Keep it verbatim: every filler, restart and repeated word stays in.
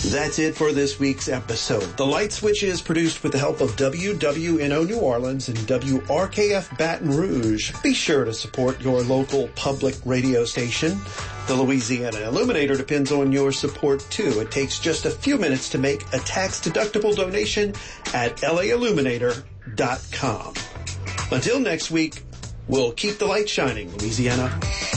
That's it for this week's episode. The Light Switch is produced with the help of W W N O New Orleans and W R K F Baton Rouge. Be sure to support your local public radio station. The Louisiana Illuminator depends on your support, too. It takes just a few minutes to make a tax-deductible donation at L A illuminator dot com. Until next week, we'll keep the light shining, Louisiana.